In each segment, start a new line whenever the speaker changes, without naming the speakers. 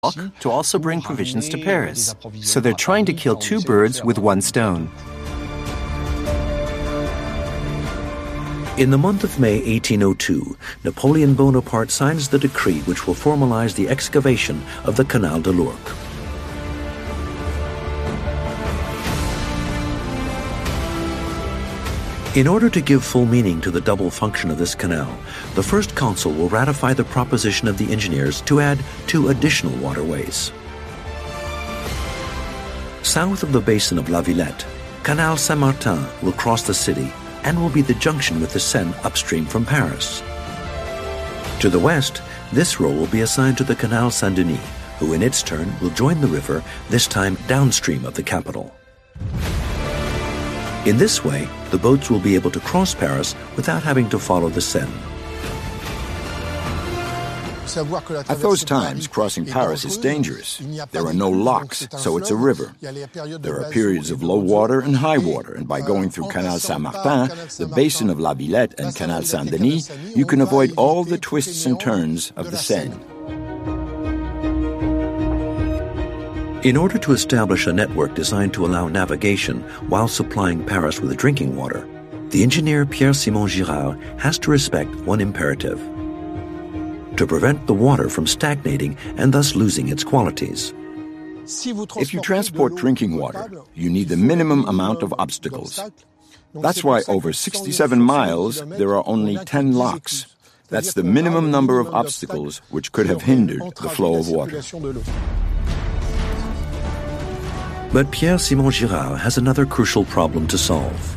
to also bring provisions to Paris. So they're trying to kill two birds with one stone.
In the month of May 1802, Napoleon Bonaparte signs the decree which will formalize the excavation of the Canal de l'Ourcq. In order to give full meaning to the double function of this canal, the first consul will ratify the proposition of the engineers to add 2 additional waterways. South of the basin of La Villette, Canal Saint-Martin will cross the city and will be the junction with the Seine upstream from Paris. To the west, this role will be assigned to the Canal Saint-Denis, who in its turn will join the river, this time downstream of the capital. In this way, the boats will be able to cross Paris without having to follow the Seine.
At those times, crossing Paris is dangerous. There are no locks, so it's a river. There are periods of low water and high water, and by going through Canal Saint-Martin, the basin of La Villette and Canal Saint-Denis, you can avoid all the twists and turns of the Seine.
In order to establish a network designed to allow navigation while supplying Paris with drinking water, the engineer Pierre-Simon Girard has to respect one imperative: to prevent the water from stagnating and thus losing its qualities.
If you transport drinking water, you need the minimum amount of obstacles. That's why over 67 miles there are only 10 locks. That's the minimum number of obstacles which could have hindered the flow of water.
But Pierre-Simon Girard has another crucial problem to solve.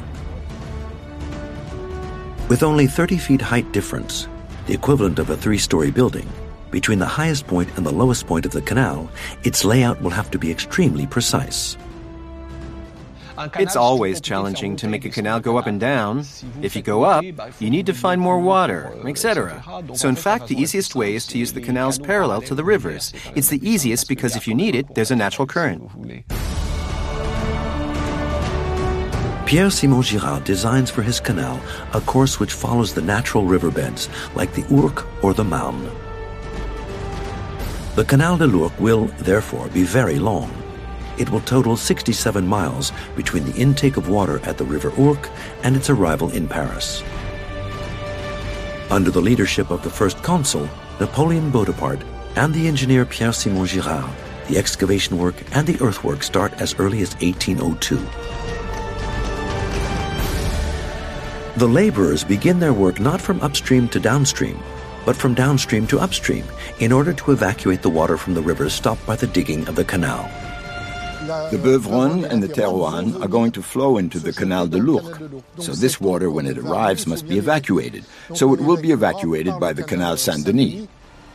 With only 30 feet height difference, the equivalent of a 3-story building, between the highest point and the lowest point of the canal, its layout will have to be extremely precise.
It's always challenging to make a canal go up and down. If you go up, you need to find more water, etc. So in fact, the easiest way is to use the canals parallel to the rivers. It's the easiest because if you need it, there's a natural current.
Pierre-Simon Girard designs for his canal a course which follows the natural riverbeds, like the Ourcq or the Marne. The Canal de l'Ourcq will, therefore, be very long. It will total 67 miles between the intake of water at the River Ourcq and its arrival in Paris. Under the leadership of the first consul, Napoleon Bonaparte, and the engineer Pierre-Simon Girard, the excavation work and the earthwork start as early as 1802. The laborers begin their work not from upstream to downstream, but from downstream to upstream in order to evacuate the water from the rivers stopped by the digging of the canal.
The Beuvron and the Thérouanne are going to flow into the Canal de l'Ourcq. So this water, when it arrives, must be evacuated. So it will be evacuated by the Canal Saint-Denis.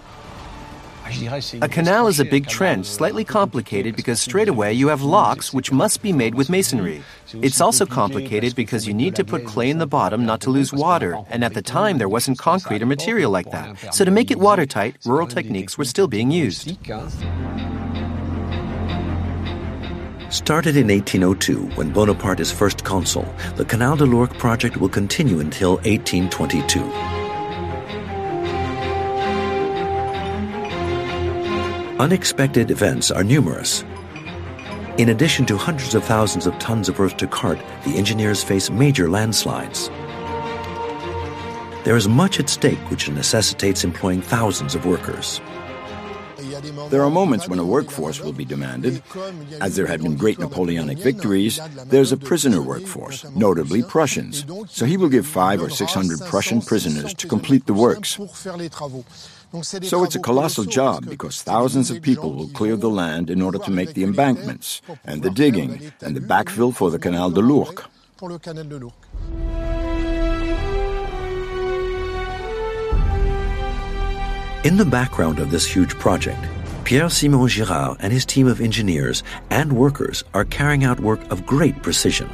A canal is a big trench, slightly complicated because straight away you have locks which must be made with masonry. It's also complicated because you need to put clay in the bottom not to lose water, and at the time there wasn't concrete or material like that. So to make it watertight, rural techniques were still being used.
Started in 1802, when Bonaparte is first consul, the Canal de l'Ourcq project will continue until 1822. Unexpected events are numerous. In addition to hundreds of thousands of tons of earth to cart, the engineers face major landslides. There is much at stake which necessitates employing thousands of workers.
There are moments when a workforce will be demanded. As there had been great Napoleonic victories, there's a prisoner workforce, notably Prussians. So he will give 500 or 600 Prussian prisoners to complete the works. So it's a colossal job because thousands of people will clear the land in order to make the embankments and the digging and the backfill for the Canal de l'Ourcq.
In the background of this huge project, Pierre-Simon Girard and his team of engineers and workers are carrying out work of great precision.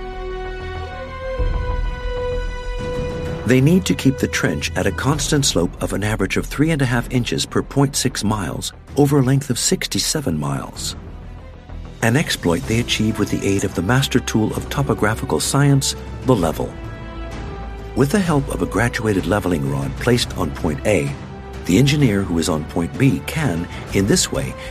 They need to keep the trench at a constant slope of an average of 3.5 inches per 0.6 miles over a length of 67 miles. An exploit they achieve with the aid of the master tool of topographical science, the level. With the help of a graduated leveling rod placed on point A, The engineer who is on point B can, in this way,